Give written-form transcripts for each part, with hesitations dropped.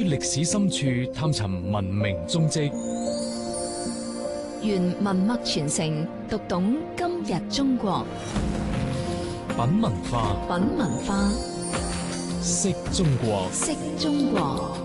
歷史深處探尋文明蹤跡， 願文脈傳承，讀懂今日中國。 品文化， 品文化， 識中國， 識中國。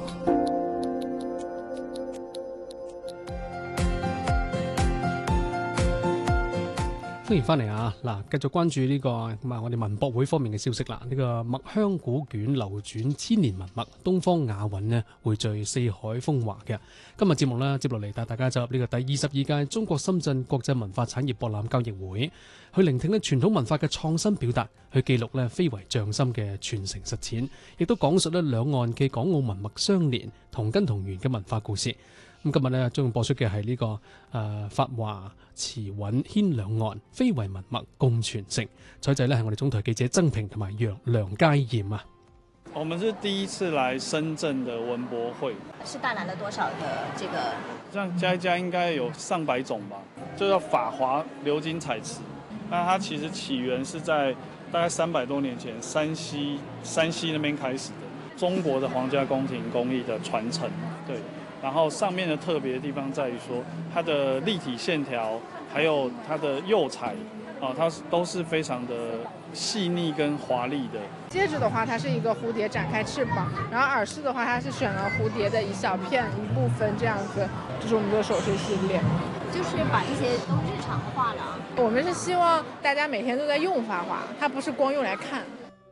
歡迎翻嚟啊！嗱，繼續關注呢個我哋文博會方面嘅消息啦。呢個墨香古卷流轉千年文物，東方雅韻呢匯聚四海風華嘅。今日節目呢，接落嚟帶大家走入呢個第22屆中國深圳國際文化產業博覽交易會，去聆聽呢傳統文化嘅創新表達，去記錄呢非遺匠心嘅傳承實踐，亦都講述呢兩岸嘅港澳文物相連、同根同源嘅文化故事。咁今日呢，將會播出嘅係呢個法華瓷韻牽兩岸，非遺文物共傳承。採製呢係我哋總台記者曾平同埋梁佳燕啊。 我們是第一次來深圳的文博會， 是帶來了多少的這個？ 這樣加一加應該有上百種吧，就叫法華鎏金彩瓷。那它其實起源是在大概300多年前山西那邊開始的，中國的皇家宮廷工藝的傳承，對。然後上面的特別的地方在於說，它的立體線條，還有它的釉彩，它都是非常的細膩跟華麗的。 戒指的話，它是一個蝴蝶展開翅膀，然後耳飾的話，它是選了蝴蝶的一小片一部分，這樣子，這是我們的首飾系列。 就是把這些都日常化了。 我們是希望大家每天都在用法華，它不是光用來看。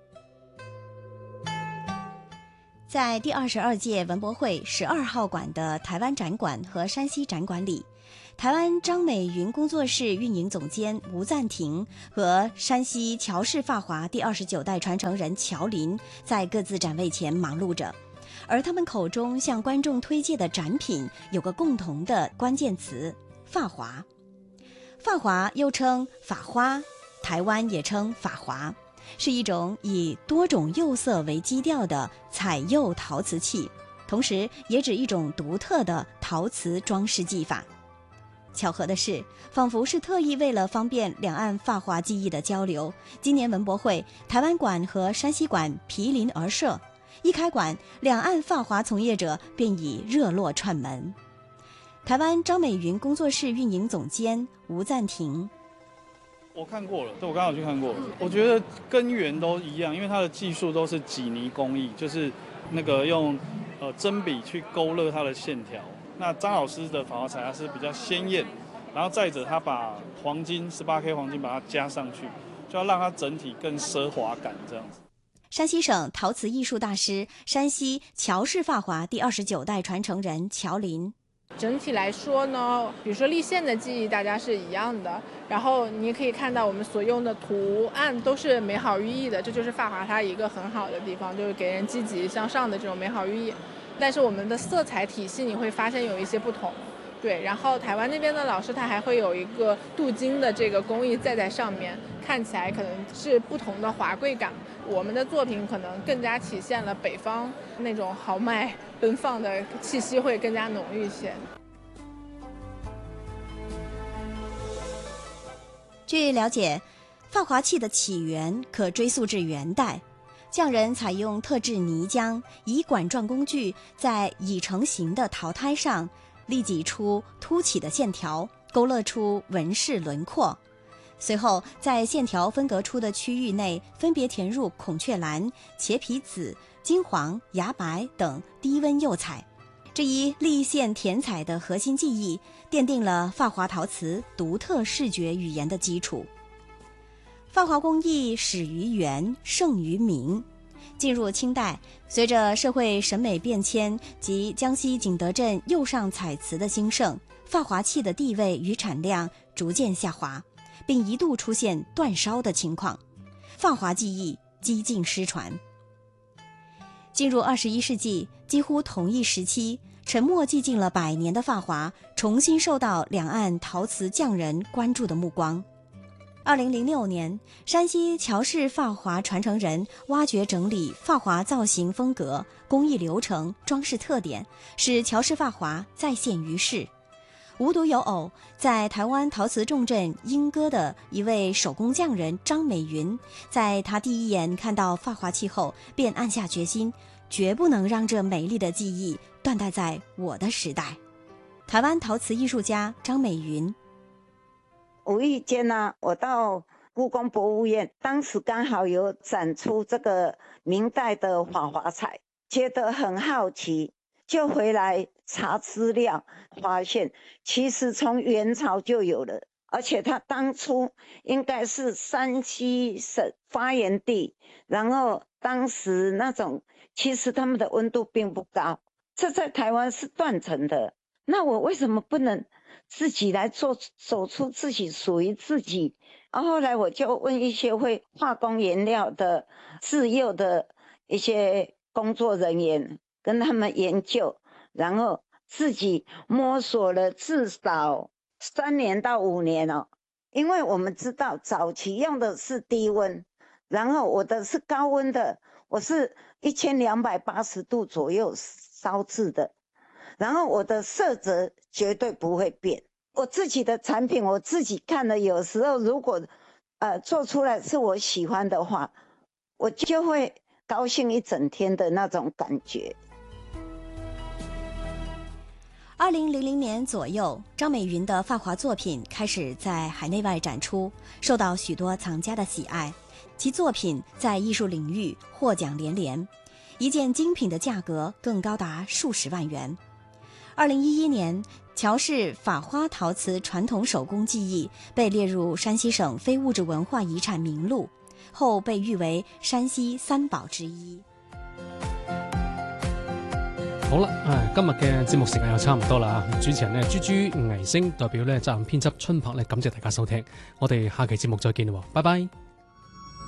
在第22屆文博會12號館的台灣展館和山西展館裡，台灣張美雲工作室運營總監吳贊廷和山西喬氏法華第29代傳承人喬林在各自展位前忙碌着，而他們口中向觀眾推介的展品有個共同的關鍵詞：法華。法華又稱法花，台灣也稱法華，是一種以多種釉色為基調的彩釉陶瓷器，同時也指一種獨特的陶瓷裝飾技法。巧合的是，仿佛是特意為了方便兩岸法華技藝的交流，今年文博會台灣館和山西館毗鄰而設，一開館，兩岸法華從業者便已熱絡串門。台灣張美雲工作室運營總監吳贊廷， 我看過了，對，我剛好去看過了。我覺得根源都一樣，因為它的技術都是擠泥工藝，就是那個用針筆去勾勒它的線條。那張老師的法華彩它是比較鮮豔，然後再者他把黃金18K 黃金把它加上去，就要讓它整體更奢華感這樣子。 山西省陶瓷藝術大師、山西喬氏法華第29代傳承人喬林。 整體來說呢，比如說立線的技藝大家是一樣的，然後你也可以看到我們所用的圖案都是美好寓意的，這就是法華它一個很好的地方，就是給人積極向上的這種美好寓意。但是我們的色彩體系你會發現有一些不同，對。然後台灣那邊的老師他還會有一個鍍金的這個工藝在上面，看起來可能是不同的華貴感。我們的作品可能更加體現了北方那種豪邁奔放的氣息會更加濃郁一些。 據了解，法華器的起源可追溯至元代，匠人採用特制泥漿，以管狀工具在已成型的陶胎上立擠出凸起的線條，勾勒出紋飾輪廓。隨後在線條分隔出的區域內分別填入孔雀藍、茄皮紫、金黃、芽白等低溫釉彩，這一立線填彩的核心技藝奠定了法華陶瓷獨特視覺語言的基礎。法華工藝始於元，盛於明。進入清代，隨着社會審美變遷及江西景德鎮釉上彩瓷的興盛，法華器的地位與產量逐漸下滑，並一度出現斷燒的情況，法華技藝幾近失傳。進入21世紀，幾乎同一時期，沉默寂靜了100年的法華重新受到兩岸陶瓷匠人關注的目光。2006年，山西喬氏法華傳承人挖掘整理法華造型風格、工藝流程、裝飾特點，使喬氏法華再現於世。無獨有偶，在台灣陶瓷重鎮鶯歌的一位手工匠人張美雲，在他第一眼看到法華器後，便暗下決心， 绝不能让这美丽的记忆断代在我的时代。台湾陶瓷艺术家张美云， 无意间呢，我到故宫博物院，当时刚好有展出这个明代的法华彩，觉得很好奇，就回来查资料，发现其实从元朝就有了，而且它当初应该是山西省发源地，然后当时那种其实他们的温度并不高，这在台湾是断层的。那我为什么不能自己来走出自己属于自己？然后后来我就问一些会化工原料的自幼的一些工作人员，跟他们研究，然后自己摸索了至少3年到5年哦。因为我们知道早期用的是低温，然后我的是高温的，我是1280度左右烧制的，然后我的色泽绝对不会变。我自己的产品我自己看了，有时候如果做出来是我喜欢的话，我就会高兴一整天的那种感觉。 2000年左右，张美云的发华作品开始在海内外展出，受到许多藏家的喜爱，其作品在艺术领域获奖连连，一件精品的价格更高达数十万元。2011年，乔氏法花陶瓷传统手工技艺被列入山西省非物质文化遗产名录，后被誉为山西3寶之一。 好啦，今日嘅節目時間又差唔多啦。主持人呢，朱藝星代表呢責任編輯春柏呢，感謝大家收聽，我哋下期節目再見啦，拜拜。